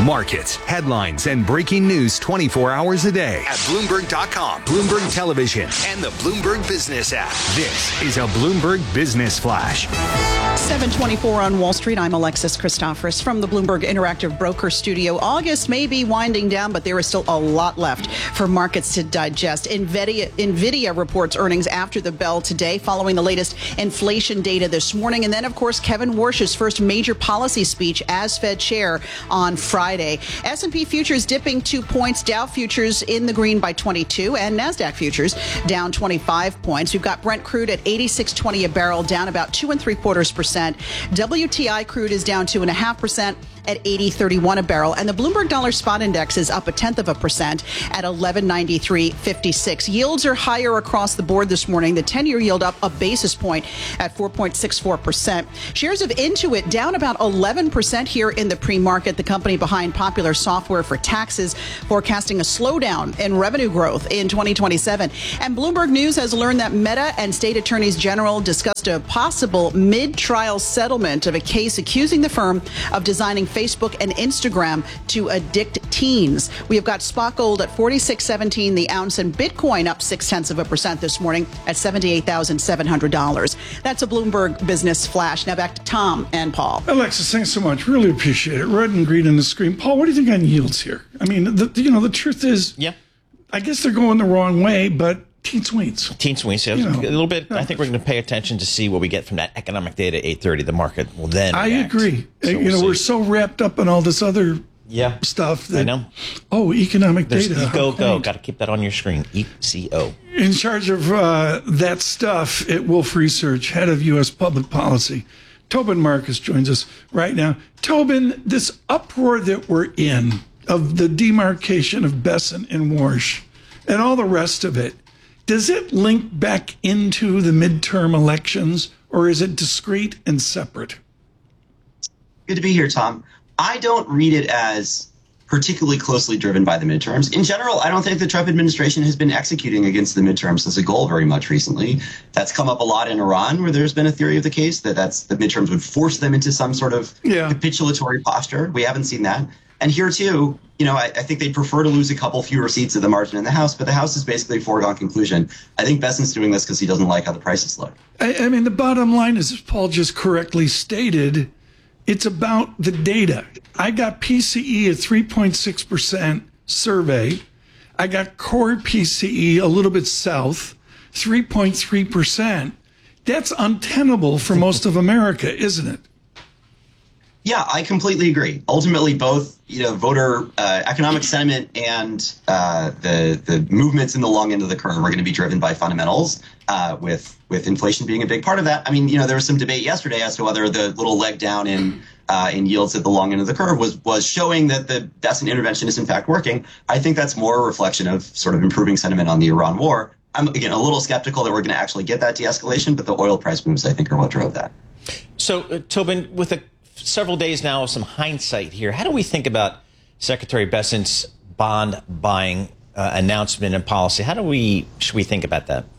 Markets, headlines, and breaking news twenty-four hours a day at Bloomberg dot com, Bloomberg Television, and the Bloomberg Business app. This is a Bloomberg Business Flash. seven twenty-four on Wall Street. I'm Alexis Christoforous from the Bloomberg Interactive Broker Studio. August may be winding down, but there is still a lot left for markets to digest. NVIDIA, NVIDIA reports earnings after the bell today, following the latest inflation data this morning. And then, of course, Kevin Warsh's first major policy speech as Fed chair on Friday. S and P futures dipping two points, Dow futures in the green by twenty-two, and NASDAQ futures down twenty-five points. We've got Brent crude at eighty-six twenty a barrel, down about two and three quarters percent. W T I crude is down two and a half percent at eighty thirty-one a barrel, and the Bloomberg Dollar Spot Index is up a tenth of a percent at eleven ninety-three fifty-six. Yields are higher across the board this morning. The ten-year yield up a basis point at four point six four percent. Shares of Intuit down about eleven percent here in the pre-market. The company behind popular software for taxes forecasting a slowdown in revenue growth in twenty twenty-seven. And Bloomberg News has learned that Meta and state attorneys general discussed a possible mid-trial settlement of a case accusing the firm of designing Facebook and Instagram to addict teens. We have got spot gold at forty-six seventeen the ounce, and Bitcoin up six tenths of a percent this morning at seventy-eight thousand seven hundred dollars. That's a Bloomberg Business Flash. Now back to Tom and Paul. Alexis, thanks so much. Really appreciate it. Red and green in the screen. Paul, what do you think on yields here? I mean, the, you know, the truth is, yeah, I guess they're going the wrong way, but teen swings. Teen swings. Yeah, you know, a little bit. I think we're going to pay attention to see what we get from that economic data at eight thirty. The market will then I react. agree. So you we'll know, see. we're so wrapped up in all this other yeah. stuff that, I know. Oh, economic There's data. E C O Go. Got to keep that on your screen. E C O. In charge of uh, that stuff at Wolf Research, head of U S public policy, Tobin Marcus joins us right now. Tobin, this uproar that we're in of the demarcation of Bessent and Warsh and all the rest of it, does it link back into the midterm elections, or is it discrete and separate? Good to be here, Tom. I don't read it as particularly closely driven by the midterms. In general, I don't think the Trump administration has been executing against the midterms as a goal very much recently. That's come up a lot in Iran, where there's been a theory of the case that that's the midterms would force them into some sort of yeah. capitulatory posture. We haven't seen that. And here, too, you know, I, I think they'd prefer to lose a couple fewer seats at the margin in the House, but the House is basically a foregone conclusion. I think Bessent's doing this because he doesn't like how the prices look. I, I mean, the bottom line is, as Paul just correctly stated, it's about the data. I got P C E at three point six percent survey. I got core P C E a little bit south, three point three percent. That's untenable for most of America, isn't it? Yeah, I completely agree. Ultimately, both you know voter uh, economic sentiment and uh, the the movements in the long end of the curve are going to be driven by fundamentals, uh, with with inflation being a big part of that. I mean, you know, there was some debate yesterday as to whether the little leg down in uh, in yields at the long end of the curve was was showing that the Bessent intervention is in fact working. I think that's more a reflection of sort of improving sentiment on the Iran war. I'm again a little skeptical that we're going to actually get that de-escalation, but the oil price moves I think are what drove that. So, uh, Tobin, with a several days now of some hindsight here, how do we think about Secretary Bessent's bond buying uh, announcement and policy? How do we should we think about that?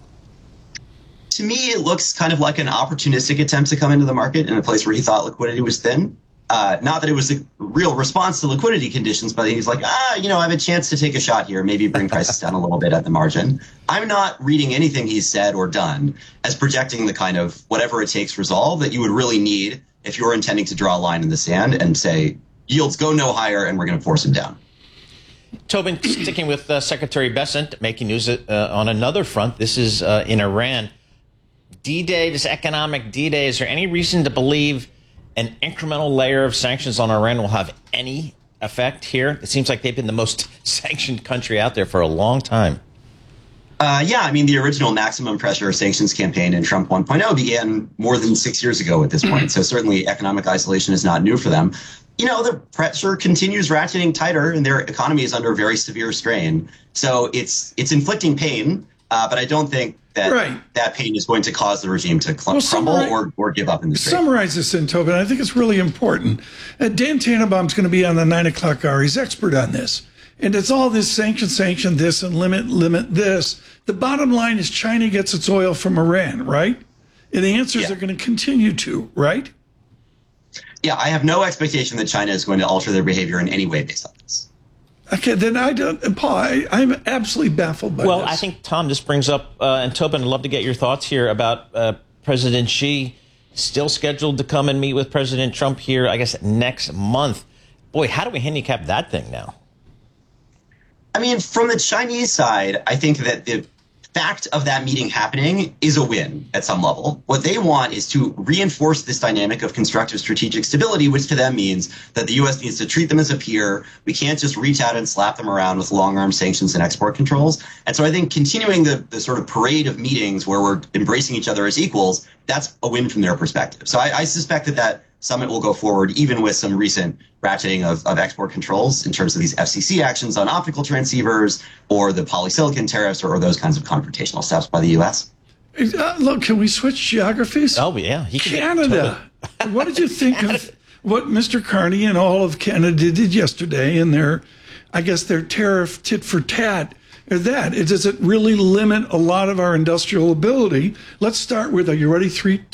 To me, it looks kind of like an opportunistic attempt to come into the market in a place where he thought liquidity was thin. Uh, not that it was a real response to liquidity conditions, but he's like, ah, you know, I have a chance to take a shot here, maybe bring prices down a little bit at the margin. I'm not reading anything he's said or done as projecting the kind of whatever it takes resolve that you would really need if you're intending to draw a line in the sand and say yields go no higher and we're going to force them down. Tobin, sticking with uh, Secretary Bessent, making news uh, on another front. This is uh, in Iran. D-Day, this economic D-Day, is there any reason to believe an incremental layer of sanctions on Iran will have any effect here? It seems like they've been the most sanctioned country out there for a long time. Uh, yeah, I mean, the original maximum pressure sanctions campaign in Trump one point oh began more than six years ago at this point. So certainly economic isolation is not new for them. You know, the pressure continues ratcheting tighter and their economy is under very severe strain. So it's it's inflicting pain, uh, but I don't think that right. that pain is going to cause the regime to cl- well, crumble or, or give up in the strain. Summarize this in, Tobin. I think it's really important. Uh, Dan Tannenbaum's going to be on the nine o'clock hour. He's expert on this. And it's all this sanction, sanction this, and limit, limit this. The bottom line is China gets its oil from Iran, right? And the answer is yeah. they're going to continue to, right? Yeah, I have no expectation that China is going to alter their behavior in any way based on this. Okay, then I don't, Paul, I, I'm absolutely baffled by well, this. Well, I think, Tom, this brings up, uh, and Tobin, I'd love to get your thoughts here about uh, President Xi still scheduled to come and meet with President Trump here, I guess, next month. Boy, how do we handicap that thing now? I mean, from the Chinese side, I think that the fact of that meeting happening is a win at some level. What they want is to reinforce this dynamic of constructive strategic stability, which to them means that the U S needs to treat them as a peer. We can't just reach out and slap them around with long-arm sanctions and export controls. And so I think continuing the, the sort of parade of meetings where we're embracing each other as equals, that's a win from their perspective. So I, I suspect that that summit will go forward, even with some recent ratcheting of, of export controls in terms of these F C C actions on optical transceivers or the polysilicon tariffs or, or those kinds of confrontational steps by the U S. Uh, look, can we switch geographies? Oh, yeah. He Canada. What did you think of what Mister Carney and all of Canada did yesterday in their, I guess, their tariff tit for tat? Or that? Does it really limit a lot of our industrial ability? Let's start with, are you ready? Three,